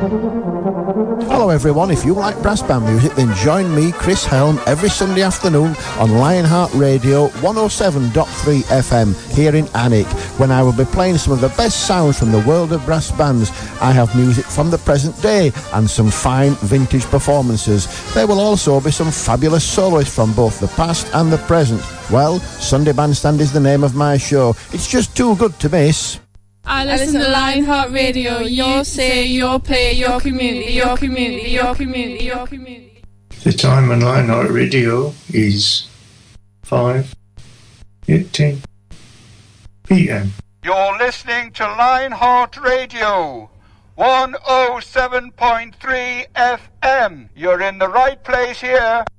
Hello everyone, if you like brass band music then join me, Chris Helm, every Sunday afternoon on Lionheart Radio 107.3 FM here in Alnwick, when I will be playing some of the best sounds from the world of brass bands. I have music from the present day and some fine vintage performances. There will also be some fabulous soloists from both the past and the present. Well, Sunday Bandstand is the name of my show. It's just too good to miss. I listen to Lionheart Radio, your say, your play, your community, your community, your community, your community. The time on Lionheart Radio is 5:18 p.m. You're listening to Lionheart Radio, 107.3 FM. You're in the right place here.